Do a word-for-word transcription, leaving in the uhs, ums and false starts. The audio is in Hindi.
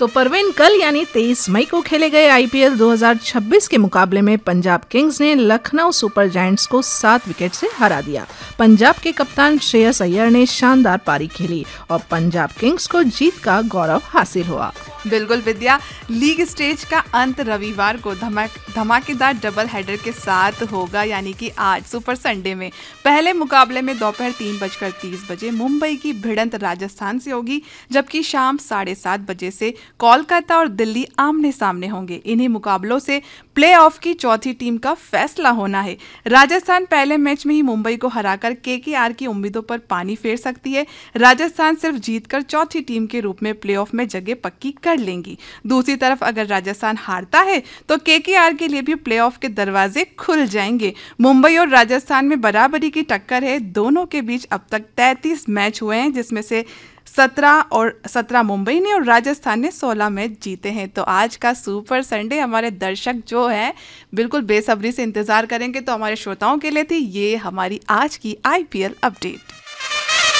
तो परवीन, कल यानी तेईस मई को खेले गए आईपीएल दो हज़ार छब्बीस के मुकाबले में पंजाब किंग्स ने लखनऊ सुपर जायंट्स को सात विकेट से हरा दिया। पंजाब के कप्तान श्रेयस अय्यर ने शानदार पारी खेली और पंजाब किंग्स को जीत का गौरव हासिल हुआ। बिल्कुल विद्या, लीग स्टेज का अंत रविवार को धमाक धमाकेदार डबल हेडर के साथ होगा, यानी कि आज सुपर संडे में पहले मुकाबले में दोपहर तीन बजकर तीस बजे मुंबई की भिड़ंत राजस्थान से होगी, जबकि शाम साढ़े सात बजे से कोलकाता और दिल्ली आमने सामने होंगे। इन्हीं मुकाबलों से प्लेऑफ की चौथी टीम का फैसला होना है। राजस्थान पहले मैच में ही मुंबई को हराकर केकेआर की उम्मीदों पर पानी फेर सकती है। राजस्थान सिर्फ जीतकर चौथी टीम के रूप में प्लेऑफ में जगह पक्की कर लेंगी। दूसरी तरफ अगर राजस्थान हारता है तो केकेआर के लिए भी प्लेऑफ के दरवाजे खुल जाएंगे। मुंबई और राजस्थान में बराबरी की टक्कर है। दोनों के बीच अब तक तैंतीस मैच हुए हैं, जिसमें से सत्रह और सत्रह मुंबई ने और राजस्थान ने सोलह मैच जीते हैं। तो आज का सुपर संडे हमारे दर्शक जो है बिल्कुल बेसब्री से इंतजार करेंगे। तो हमारे श्रोताओं के लिए थी ये हमारी आज की आईपीएल अपडेट।